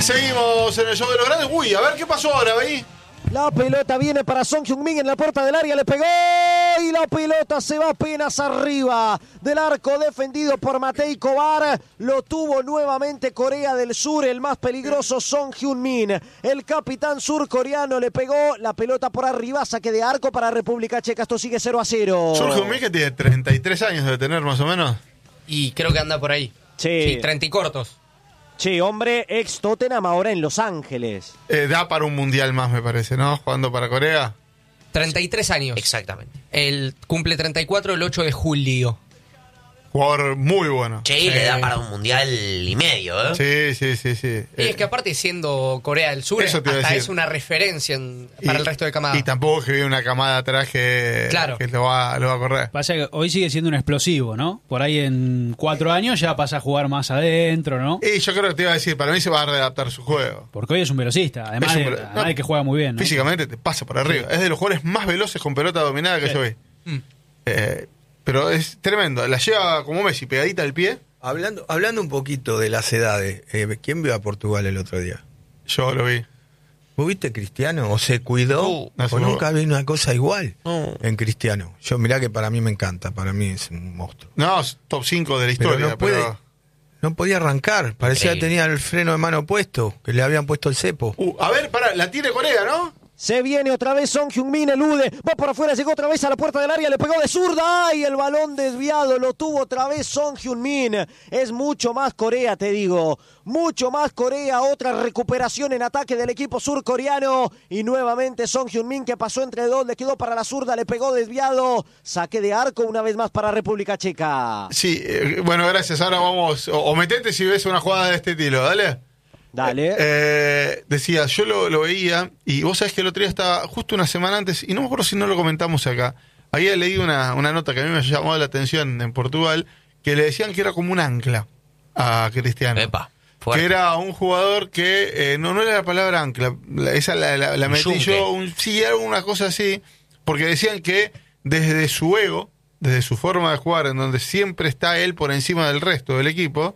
Seguimos en el show de los grandes. Uy, a ver qué pasó ahora, ¿veí? La pelota viene para Son Heung-min en la puerta del área, le pegó y la pelota se va apenas arriba del arco defendido por Matej Kovar. Lo tuvo nuevamente Corea del Sur, el más peligroso Son Heung-min. El capitán surcoreano le pegó la pelota por arriba, saque de arco para República Checa. Esto sigue 0-0. Son Heung-min, que tiene 33 años de tener más o menos. Y creo que anda por ahí. Sí, 30 y cortos. Sí, hombre, ex Tottenham, ahora en Los Ángeles. Da para un mundial más, me parece, ¿no? Jugando para Corea. 33 años. Exactamente. Él cumple 34 el 8 de julio. Jugador muy bueno. Che, le da para un mundial y medio, ¿eh? Sí. Y es que aparte siendo Corea del Sur, hasta es una referencia para el resto de camadas. Y tampoco es que viene una camada atrás que lo va a correr. Pasa que hoy sigue siendo un explosivo, ¿no? Por ahí en 4 años ya pasa a jugar más adentro, ¿no? Y yo creo que te iba a decir, para mí se va a readaptar su juego. Porque hoy es un velocista, además de que juega muy bien, ¿no? Físicamente te pasa por arriba. Sí. Es de los jugadores más veloces con pelota dominada que yo vi. Pero es tremendo, la lleva como Messi, pegadita al pie. Hablando un poquito de las edades, ¿quién vio a Portugal el otro día? Yo lo vi. ¿Vos viste Cristiano? ¿O se cuidó? ¿O nunca vi una cosa igual en Cristiano? Yo mirá que para mí me encanta, para mí es un monstruo. No, es top 5 de la historia. No podía arrancar, parecía que tenía el freno de mano puesto, que le habían puesto el cepo. A ver, pará, la tiene Corea, ¿no? Se viene otra vez Son Heung-min, elude, va por afuera, llegó otra vez a la puerta del área, le pegó de zurda, ¡ay! El balón desviado, lo tuvo otra vez Son Heung-min. Es mucho más Corea, te digo, mucho más Corea, otra recuperación en ataque del equipo surcoreano, y nuevamente Son Heung-min que pasó entre dos, le quedó para la zurda, le pegó desviado, saque de arco una vez más para República Checa. Sí, bueno, gracias, ahora vamos, o metete si ves una jugada de este estilo, dale. Dale. Decía, yo lo veía, y vos sabés que el otro día estaba justo una semana antes, y no me acuerdo si no lo comentamos acá. Había leído una nota que a mí me ha llamado la atención en Portugal, que le decían que era como un ancla a Cristiano. Epa, que era un jugador que, no era la palabra ancla, esa la metí yo, sí, alguna cosa así, porque decían que desde su ego, desde su forma de jugar, en donde siempre está él por encima del resto del equipo,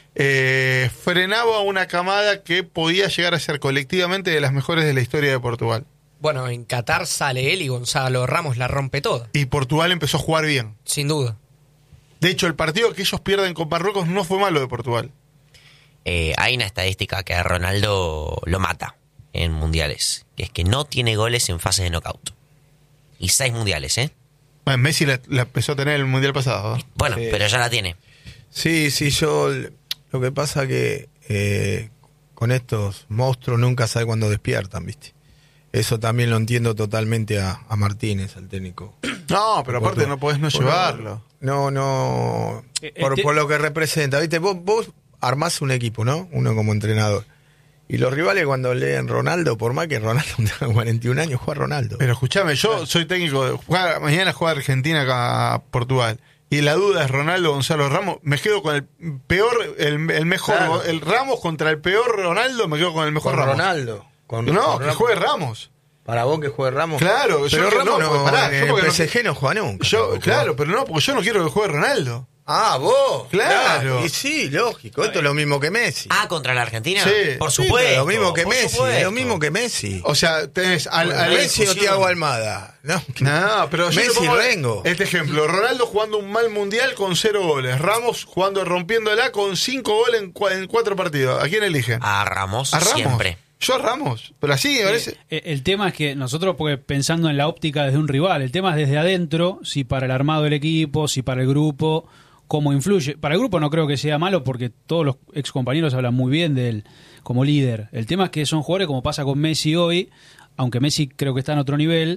frenaba una camada que podía llegar a ser colectivamente de las mejores de la historia de Portugal. Bueno, en Qatar sale él y Gonzalo Ramos la rompe toda. Y Portugal empezó a jugar bien. Sin duda. De hecho, el partido que ellos pierden con Marruecos no fue malo de Portugal. Hay una estadística que a Ronaldo lo mata en mundiales, que es que no tiene goles en fases de knockout. Y 6 mundiales, ¿eh? Bueno, Messi la empezó a tener el mundial pasado, ¿no? Bueno, pero ya la tiene. Sí, yo... Lo que pasa que con estos monstruos nunca sabe cuándo despiertan, ¿viste? Eso también lo entiendo totalmente a Martínez, al técnico. No, pero aparte no podés no llevarlo. No. Por lo que representa, ¿viste? Vos armás un equipo, ¿no? Uno como entrenador. Y los rivales cuando leen Ronaldo, por más que Ronaldo tenga 41 años, juega Ronaldo. Pero escúchame, yo soy técnico, mañana juega Argentina acá a Portugal. Y la duda es Ronaldo Gonzalo Ramos. Me quedo con el peor, el mejor. Claro. El Ramos contra el peor Ronaldo, me quedo con el mejor Ramos. Ronaldo. Que juegue Ramos. Para vos que juegue Ramos. Claro, pero Ramos el PSG no juega nunca. Claro, pero no, porque yo no quiero que juegue Ronaldo. Ah, vos. Claro. Y sí, lógico. Esto es lo mismo que Messi. Ah, contra la Argentina. Sí. Por supuesto. Lo mismo que Messi. Es lo mismo que Messi. O sea, tenés al Messi o Thiago Almada. No, pero Messi Rengo. Este ejemplo, Ronaldo jugando un mal mundial con 0 goles. Ramos jugando rompiéndola con 5 goles en 4 partidos. ¿A quién eligen? A Ramos. Siempre. Yo a Ramos, pero así me parece. El tema es que nosotros, porque pensando en la óptica desde un rival, el tema es desde adentro, si para el armado del equipo, si para el grupo, cómo influye. Para el grupo no creo que sea malo porque todos los ex compañeros hablan muy bien de él como líder. El tema es que son jugadores como pasa con Messi hoy, aunque Messi creo que está en otro nivel,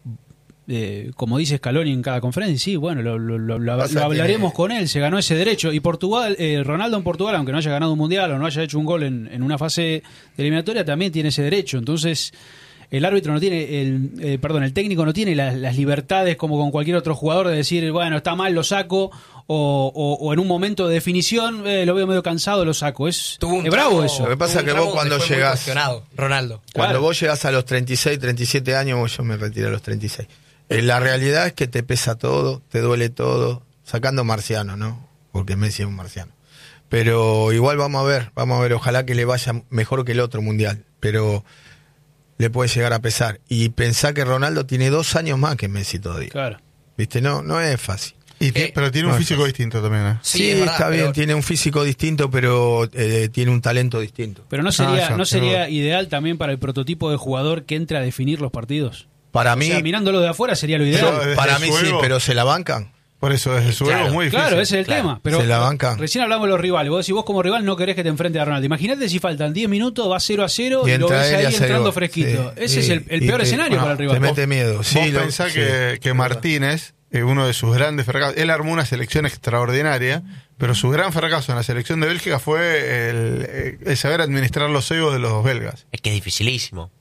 como dice Scaloni en cada conferencia, sí, bueno, lo hablaremos con él, se ganó ese derecho. Y Portugal, Ronaldo en Portugal, aunque no haya ganado un mundial o no haya hecho un gol en una fase de eliminatoria, también tiene ese derecho. Entonces, el árbitro no tiene, el técnico no tiene las libertades como con cualquier otro jugador de decir, bueno, está mal, lo saco, o en un momento de definición, lo veo medio cansado, lo saco. Es bravo eso. Lo que pasa es que vos cuando llegás, Ronaldo. Cuando vos llegás a los 36, 37 años, yo me retiré a los 36. La realidad es que te pesa todo, te duele todo, sacando marciano, ¿no? Porque Messi es un marciano. Pero igual vamos a ver, ojalá que le vaya mejor que el otro mundial, pero le puede llegar a pesar. Y pensá que Ronaldo tiene 2 años más que Messi todavía. Claro. ¿Viste? No es fácil. Pero tiene un físico distinto también, ¿eh? Sí, verdad, está bien, tiene un físico distinto, pero tiene un talento distinto. Pero ¿no sería ideal también para el prototipo de jugador que entre a definir los partidos? Para mí... O sea, mirándolo de afuera sería lo ideal. Para mí sí, pero ¿se la bancan? Por eso, desde su ego es muy difícil. Claro, ese es el tema. Pero se la bancan. Recién hablamos de los rivales. Vos decís, vos como rival no querés que te enfrente a Ronaldo. Imagínate si faltan 10 minutos, va 0-0 y lo ves ahí entrando fresquito. Sí, ese es el peor escenario para el rival. Te mete miedo. Vos pensás que Martínez, uno de sus grandes fracasos, él armó una selección extraordinaria, pero su gran fracaso en la selección de Bélgica fue el saber administrar los egos de los belgas. Es que es dificilísimo.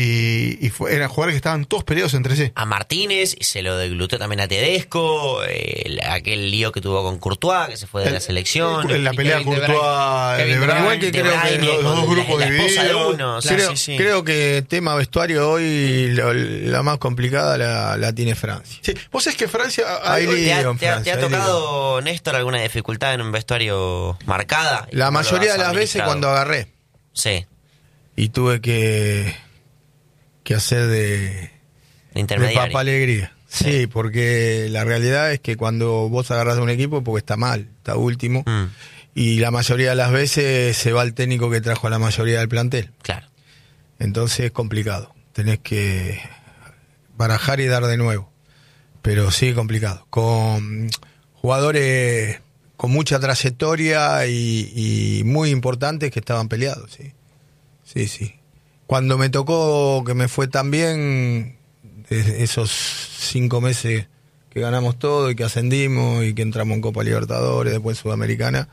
Y eran jugadores que estaban todos peleados entre sí. A Martínez se lo deglutó también a Tedesco, aquel lío que tuvo con Courtois, que se fue de la selección. La pelea Courtois-De igual que creo que los dos grupos divididos. Creo que tema vestuario hoy la más complicada la tiene Francia. Sí. Vos sabés que Francia... ¿Te ha tocado, Néstor, alguna dificultad en un vestuario marcada? La mayoría de las veces cuando agarré. Sí. Y tuve que hacer de Papa Alegría. Sí, porque la realidad es que cuando vos agarrás a un equipo porque está mal, está último, y la mayoría de las veces se va el técnico que trajo a la mayoría del plantel. Claro. Entonces es complicado. Tenés que barajar y dar de nuevo. Pero sí, complicado. Con jugadores con mucha trayectoria y muy importantes que estaban peleados, sí. Sí. Cuando me tocó, que me fue tan bien, esos 5 meses que ganamos todo y que ascendimos y que entramos en Copa Libertadores, después en Sudamericana,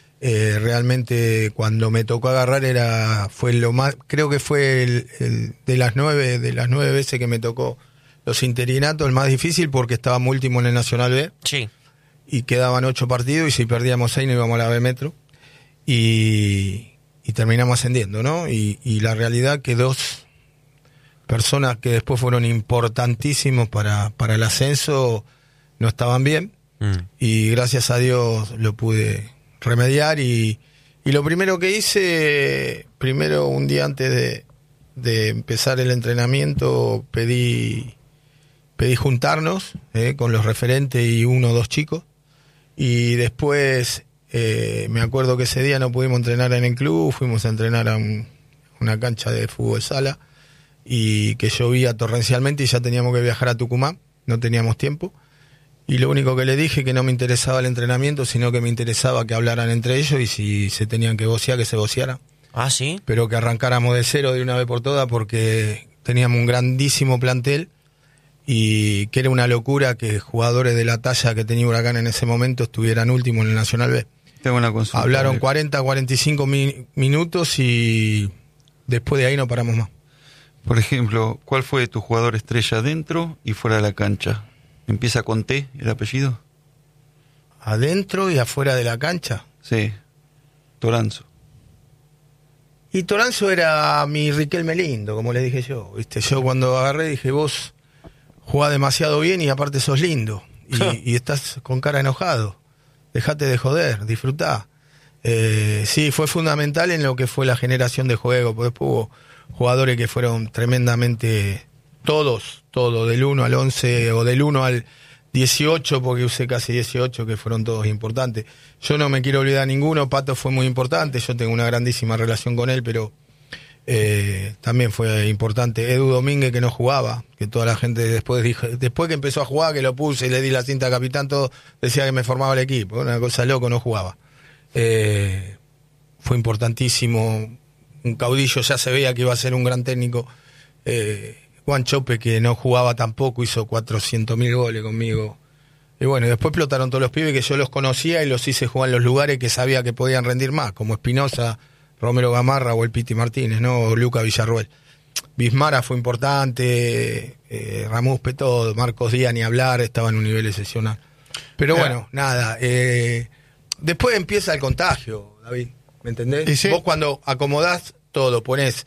realmente cuando me tocó agarrar fue lo más, creo que fue el de las 9 veces que me tocó los interinatos, el más difícil porque estábamos último en el Nacional B. Sí. Y quedaban 8 partidos y si perdíamos 6 no íbamos a la B Metro. Y terminamos ascendiendo, ¿no? Y la realidad que 2 personas que después fueron importantísimos para el ascenso no estaban bien. Y gracias a Dios lo pude remediar. Y lo primero que hice, un día antes de empezar el entrenamiento, pedí juntarnos con los referentes y 1 o 2 chicos. Y después... me acuerdo que ese día no pudimos entrenar en el club, fuimos a entrenar a una cancha de fútbol sala y que llovía torrencialmente y ya teníamos que viajar a Tucumán, no teníamos tiempo y lo único que le dije que no me interesaba el entrenamiento, sino que me interesaba que hablaran entre ellos y si se tenían que vocear, que se vocearan. Ah, sí. Pero que arrancáramos de cero de una vez por todas porque teníamos un grandísimo plantel y que era una locura que jugadores de la talla que tenía Huracán en ese momento estuvieran últimos en el Nacional B. Tengo una consulta. Hablaron 45 minutos y después de ahí no paramos más. Por ejemplo, ¿cuál fue tu jugador estrella dentro y fuera de la cancha? ¿Empieza con T el apellido? ¿Adentro y afuera de la cancha? Sí, Toranzo. Y Toranzo era mi Riquelme lindo, como le dije yo. ¿Viste? Yo cuando agarré dije, vos jugás demasiado bien y aparte sos lindo. Y estás con cara enojado. Dejate de joder, disfrutá. Sí, fue fundamental en lo que fue la generación de juego, porque después hubo jugadores que fueron tremendamente, todos, del 1 al 11 o del 1 al 18, porque usé casi 18, que fueron todos importantes. Yo no me quiero olvidar ninguno, Pato fue muy importante, yo tengo una grandísima relación con él, pero también fue importante. Edu Domínguez, que no jugaba, que toda la gente después que empezó a jugar, que lo puse y le di la cinta a capitán, todo decía que me formaba el equipo, una cosa loco, no jugaba. Fue importantísimo, un caudillo, ya se veía que iba a ser un gran técnico. Juan Chope, que no jugaba tampoco, hizo 400.000 goles conmigo. Y bueno, después explotaron todos los pibes que yo los conocía y los hice jugar en los lugares que sabía que podían rendir más, como Espinosa, Romero Gamarra o el Piti Martínez, ¿no? O Luca Villarruel. Bismara fue importante, Ramús Petó, Marcos Díaz, ni hablar, estaba en un nivel excepcional. Pero bueno, nada. Después empieza el contagio, David, ¿me entendés? ¿Sí? Vos cuando acomodás todo, ponés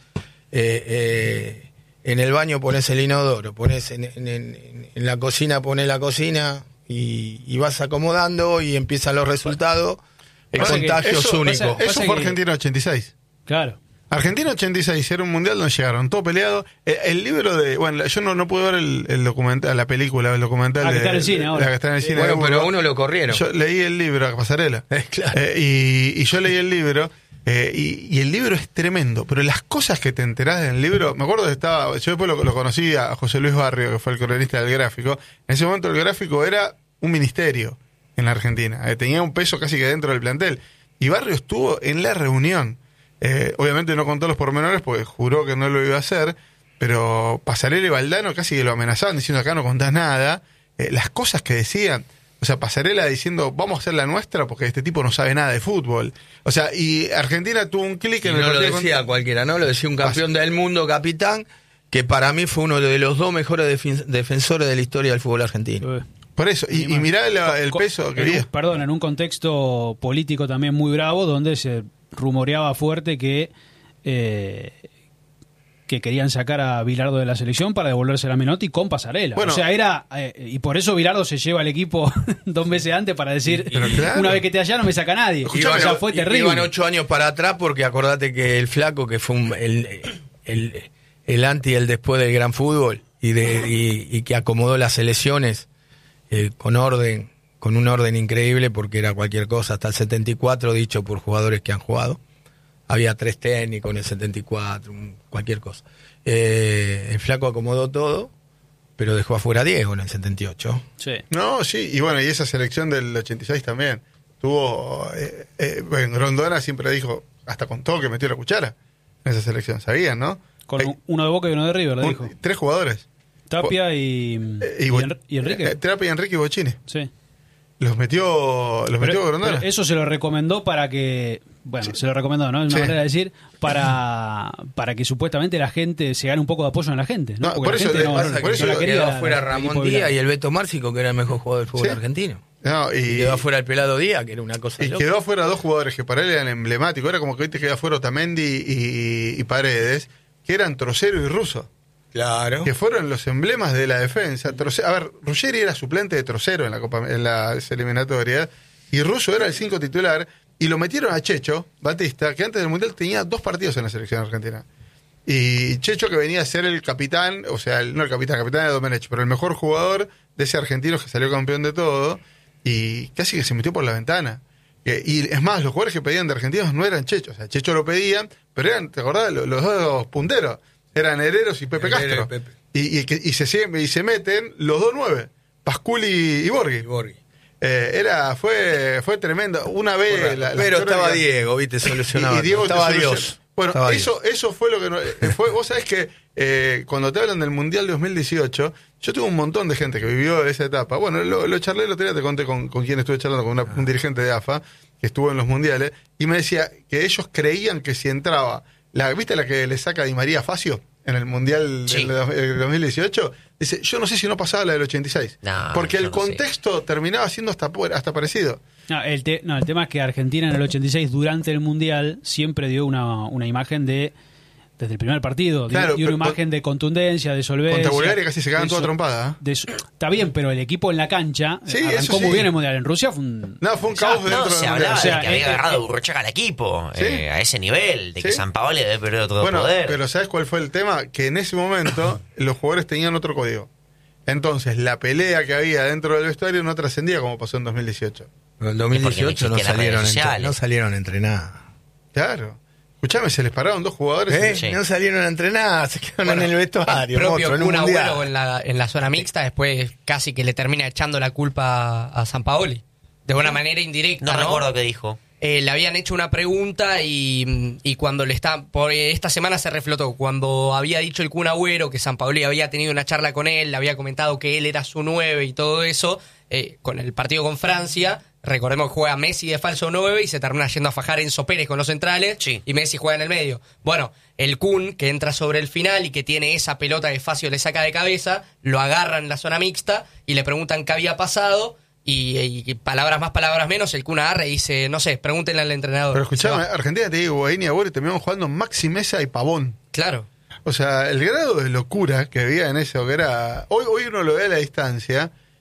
en el baño ponés el inodoro, ponés en la cocina ponés la cocina y vas acomodando y empiezan los resultados. El contagio es único. Eso fue Argentina 86. Claro. Argentina 86 era un mundial donde llegaron todo peleado. El libro de... Bueno, yo no pude ver el documental, la película, el documental que está en el cine ahora. La que está en el cine. Bueno, pero uno lo corrieron. Yo leí el libro, a Pasarela. Claro. Y yo leí el libro. Y el libro es tremendo. Pero las cosas que te enterás del libro... Me acuerdo que yo después lo conocí a José Luis Barrio, que fue el cronista del Gráfico. En ese momento el Gráfico era un ministerio en la Argentina. Tenía un peso casi que dentro del plantel. Y Barrio estuvo en la reunión. Obviamente no contó los pormenores porque juró que no lo iba a hacer, pero Pasarela y Valdano casi que lo amenazaban diciendo acá no contás nada. Las cosas que decían, o sea, Pasarela diciendo vamos a hacer la nuestra porque este tipo no sabe nada de fútbol. O sea, y Argentina tuvo un clic en el no partido. Lo decía cualquiera, ¿no? Lo decía un campeón del mundo, capitán, que para mí fue uno de los 2 mejores defensores de la historia del fútbol argentino. Por eso, y mirá el peso que perdón, en un contexto político también muy bravo, donde se rumoreaba fuerte que querían sacar a Bilardo de la selección para devolverse a Menotti con Pasarela. Bueno, o sea, era... y por eso Bilardo se lleva al equipo 2 meses antes para decir, claro, una vez que te allá no me saca nadie. Fue terrible. Iban 8 años para atrás porque acordate que el Flaco, que fue el anti y el después del gran fútbol, y que acomodó las selecciones con un orden increíble, porque era cualquier cosa, hasta el 74, dicho por jugadores que han jugado. Había 3 técnicos en el 74, cualquier cosa. El Flaco acomodó todo, pero dejó afuera a Diego en el 78. Sí. No, sí, y bueno, y esa selección del 86 también. Tuvo... Grondona siempre dijo, hasta contó que metió la cuchara en esa selección, ¿sabían, no? Con uno de Boca y uno de River, le dijo. 3 jugadores. Tapia y Enrique. Tapia, Enrique y Bocchini. Sí. Los metió Grondona. Eso se lo recomendó para que... Bueno, se lo recomendó, ¿no? Es una manera de decir, para que supuestamente la gente se gane un poco de apoyo en la gente, ¿no? Por eso quedó afuera Ramón Díaz y el Beto Márcico, que era el mejor jugador del fútbol argentino. No, y quedó afuera el Pelado Díaz, que era una cosa y loca. quedó afuera 2 jugadores que para él eran emblemáticos. Era como que hoy te queda afuera Otamendi y Paredes, que eran Trocero y Russo. Claro. Que fueron los emblemas de la defensa. A ver, Ruggeri era suplente de Trocero en las eliminatorias, y Russo era el 5 titular, y lo metieron a Checho Batista, que antes del Mundial tenía 2 partidos en la selección argentina. Y Checho, que venía a ser el capitán, o sea, no el capitán de Domenech, pero el mejor jugador de ese argentino que salió campeón de todo, y casi que se metió por la ventana. Y es más, los jugadores que pedían de argentinos no eran Checho, o sea, Checho lo pedían, pero eran, ¿te acordás? Los 2 punteros. Eran Herreros y Pepe Castro. Y se meten los 2 9, Pasculi y Borghi. Fue tremendo. Una vez... Pero estaba Diego, viste, solucionado. Y Diego estaba Dios. Bueno, eso fue lo que... vos sabés que cuando te hablan del Mundial de 2018, yo tuve un montón de gente que vivió esa etapa. Bueno, lo charlé el otro día, te conté con quien estuve charlando, con un dirigente de AFA, que estuvo en los Mundiales, y me decía que ellos creían que si entraba... ¿Viste la que le saca Di María a Facio en el Mundial del 2018? Dice, yo no sé si no pasaba la del 86. Porque el contexto terminaba siendo hasta parecido. El tema es que Argentina en el 86, durante el Mundial, siempre dio una imagen de... Desde el primer partido, dio una imagen de contundencia, de solvencia. Contra Bulgaria casi se cagan toda trompada. Está bien, pero el equipo en la cancha arrancó muy bien el Mundial. En Rusia fue un caos dentro del se hablaba de que había agarrado Burruchaga al equipo, a ese nivel, de que Sampaoli debe perder todo poder. Pero ¿sabes cuál fue el tema? Que en ese momento los jugadores tenían otro código. Entonces, la pelea que había dentro del vestuario no trascendía como pasó en 2018. En el 2018 no salieron a entrenar. Claro. Escuchame, se les pararon 2 jugadores. No salieron a entrenar, se quedaron en el vestuario. El propio Kun Agüero en la zona mixta, después casi que le termina echando la culpa a Sampaoli. De una manera indirecta. No recuerdo qué dijo. Le habían hecho una pregunta y cuando esta semana se reflotó. Cuando había dicho el Kun Agüero que Sampaoli había tenido una charla con él, le había comentado que él era su 9 y todo eso, con el partido con Francia. Recordemos que juega Messi de falso 9 y se termina yendo a fajar Enzo Pérez con los centrales, y Messi juega en el medio. Bueno, el Kun, que entra sobre el final y que tiene esa pelota que Facio le saca de cabeza, lo agarran en la zona mixta y le preguntan qué había pasado, y palabras más, palabras menos, el Kun agarra y dice, no sé, pregúntenle al entrenador. Pero escuchame, Argentina te digo, Higuaín y Agüero terminaron jugando Maxi Mesa y Pavón. Claro. O sea, el grado de locura que había en eso, que era... Hoy uno lo ve a la distancia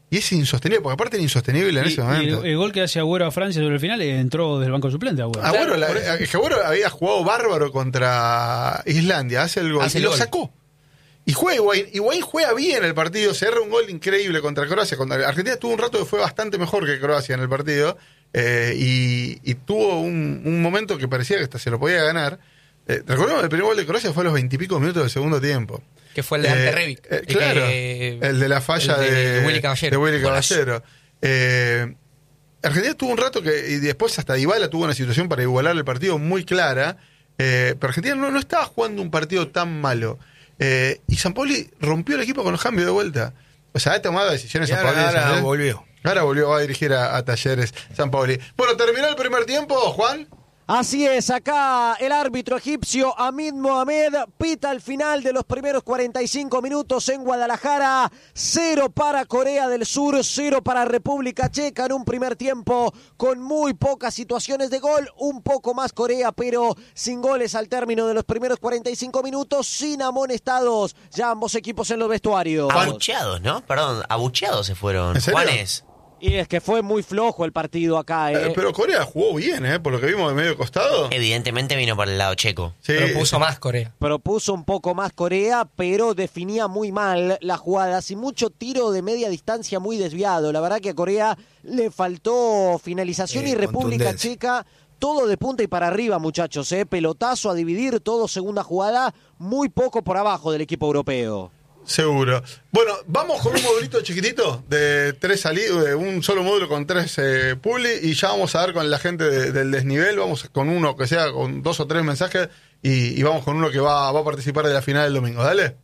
Y es insostenible, porque aparte era insostenible en ese momento. El gol que hace Agüero a Francia sobre el final entró del banco suplente Agüero. Agüero había jugado bárbaro contra Islandia, hace el gol y lo sacó. Y juega Higuaín juega bien el partido, se erra un gol increíble contra Croacia. Contra Argentina tuvo un rato que fue bastante mejor que Croacia en el partido, y tuvo un momento que parecía que hasta se lo podía ganar. Recordemos que el primer gol de Croacia fue a los 20 y pico minutos del segundo tiempo. Que fue el de Ante Rebic. Claro, el de la falla de Willy Caballero. Argentina tuvo un rato y después hasta Dybala tuvo una situación para igualar el partido muy clara, pero Argentina no estaba jugando un partido tan malo. Y Sampaoli rompió el equipo con los cambios de vuelta. O sea, ha tomado decisiones Sampaoli. Ahora volvió a dirigir a Talleres Sampaoli. Bueno, terminó el primer tiempo, Juan. Así es, acá el árbitro egipcio Hamid Mohamed pita el final de los primeros 45 minutos en Guadalajara. 0 para Corea del Sur, 0 para República Checa en un primer tiempo con muy pocas situaciones de gol. Un poco más Corea, pero sin goles al término de los primeros 45 minutos, sin amonestados ya ambos equipos en los vestuarios. Abucheados, ¿no? Perdón, abucheados se fueron. Juanes. Y es que fue muy flojo el partido acá. Pero Corea jugó bien, por lo que vimos de medio costado. Evidentemente vino por el lado checo. Sí. Propuso más Corea. Propuso un poco más Corea, pero definía muy mal las jugadas y mucho tiro de media distancia muy desviado. La verdad que a Corea le faltó finalización y República Checa todo de punta y para arriba, muchachos. Pelotazo a dividir, todo segunda jugada, muy poco por abajo del equipo europeo. Seguro. Bueno, vamos con un modulito chiquitito de 3 salidas, de un solo módulo con 3 publi, y ya vamos a dar con la gente del desnivel. Vamos con uno que sea con 2 o 3 mensajes y vamos con uno que va a participar de la final del domingo. Dale.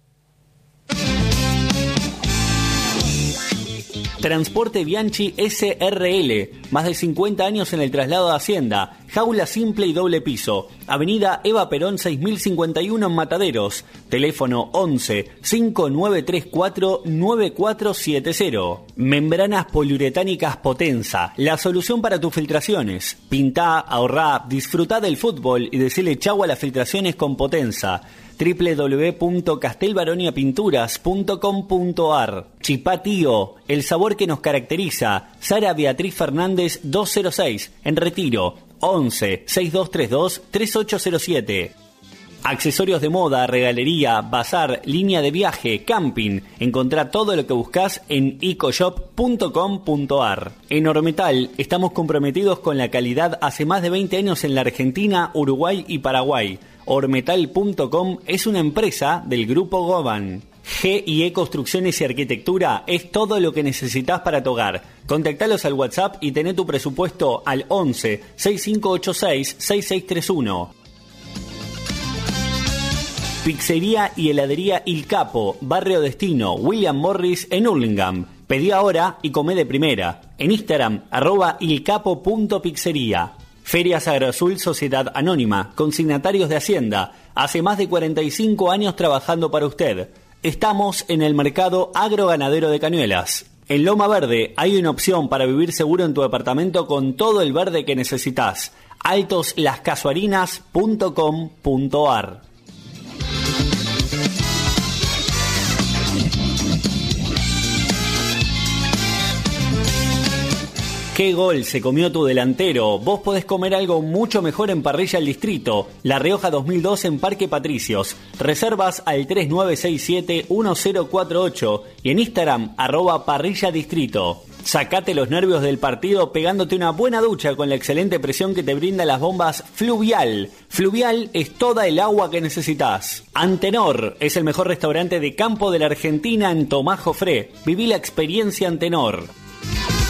Transporte Bianchi SRL, más de 50 años en el traslado de Hacienda, jaula simple y doble piso, avenida Eva Perón 6051 en Mataderos, teléfono 11 5934 9470. Membranas poliuretánicas Potenza, la solución para tus filtraciones. Pintá, ahorrá, disfrutá del fútbol y decirle chau a las filtraciones con Potenza. www.castelbaroniapinturas.com.ar. Chipá Tío, el sabor que nos caracteriza. Sara Beatriz Fernández 206, en Retiro, 11 6232 3807. Accesorios de moda, regalería, bazar, línea de viaje, camping. Encontrá todo lo que buscás en ecoshop.com.ar. En Ormetal estamos comprometidos con la calidad hace más de 20 años en la Argentina, Uruguay y Paraguay. Ormetal.com es una empresa del Grupo Goban. G&E Construcciones y Arquitectura es todo lo que necesitas para tu hogar. Contactalos al WhatsApp y tené tu presupuesto al 11 6586 6631. Pizzería y heladería Il Capo, Barrio Destino, William Morris en Hurlingham. Pedí ahora y comé de primera. En Instagram, @ilcapo.pizzería. Ferias Agroazul Sociedad Anónima, consignatarios de Hacienda. Hace más de 45 años trabajando para usted. Estamos en el mercado agroganadero de Cañuelas. En Loma Verde hay una opción para vivir seguro en tu departamento con todo el verde que necesitas. altoslascasuarinas.com.ar. ¿Qué gol se comió tu delantero? Vos podés comer algo mucho mejor en Parrilla El Distrito, La Rioja 2002 en Parque Patricios. Reservas al 3967-1048 y en Instagram @parrilladistrito. Sacate los nervios del partido pegándote una buena ducha con la excelente presión que te brindan las bombas Fluvial. Fluvial es toda el agua que necesitas. Antenor es el mejor restaurante de campo de la Argentina en Tomás Jofré. Viví la experiencia Antenor.